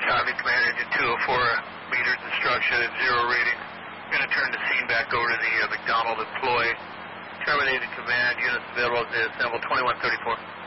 Copy, Command Engine 204, meters instruction at 0 rating. Going to turn the scene back over to the McDonald employee. Terminated command, units available to assemble 2134.